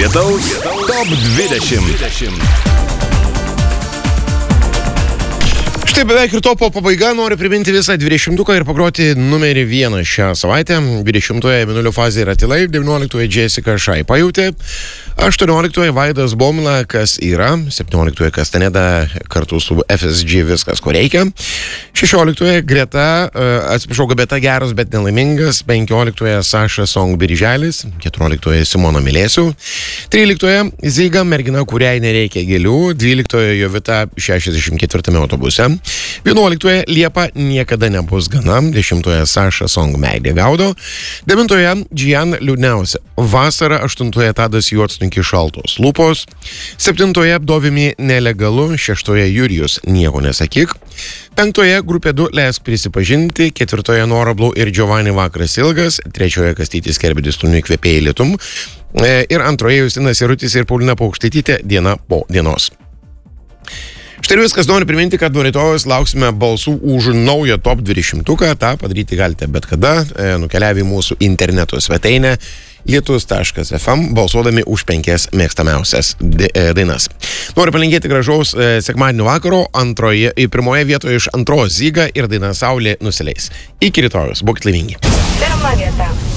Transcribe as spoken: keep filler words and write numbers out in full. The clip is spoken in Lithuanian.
Lietaus top dvidešimt. Štai beveik ir topo pabaiga, noriu priminti visą dvidešimtuką ir pagroti numerį vieną šią savaitę. dvidešimtoje Mėnulio fazė yra Tylai, devynioliktoje Jessica Shy Pajutė, aštuonioliktoje Vaidas Baumila Kas yra, septynioliktoje Kastaneda kartu su F S G Viskas ko reikia, šešioliktoje Greta, atsiprašau, Gabeta Geras, bet nelaimingas, penkioliktoje Saša Song Birželis, keturioliktoje Simona Mylėsiu, tryliktoje Zyga Mergina, kuriai nereikia gėlių, dvyliktoje Jovita šešiasdešimt ketvirtame autobuse, vienuoliktoje Liepa niekada nebus gana, dešimtoje Saša Song Meilė gaudo, devintoje Gian liūdniausia vasara, aštuntoje Tadas Juodsnukis Šaltos lūpos, septintoje Dovimi nelegalu, šeštoje Jurijus nieko nesakyk, penktoje Grupė du Leisk prisipažinti, ketvirtoje Norablau ir Giovanni Vakaras ilgas, trečioje Kastytis Kerbedis tu įkvėpėjai lietum ir antroje Justinas Jarutis ir Paulina Paukštaitytė Diena po dienos. Štai viskas, noriu priminti, kad nuo rytojus lauksime balsų už naują top dvidešimtuką, tą padaryti galite bet kada, nukeliavę į mūsų interneto svetainę lietus taškas f m, balsuodami už penkias mėgstamiausias dainas. Noriu palinkėti gražaus sekmadienio vakaro, antroje, pirmoje vietoje iš antros Zyga ir daina Saulė nusileis. Iki rytojus, būkite laimingi. Pirma vieta.